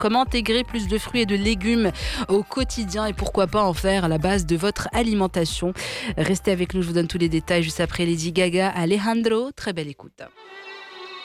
Comment intégrer plus de fruits et de légumes au quotidien et pourquoi pas en faire la base de votre alimentation. Restez avec nous, je vous donne tous les détails juste après Lady Gaga, Alejandro. Très belle écoute.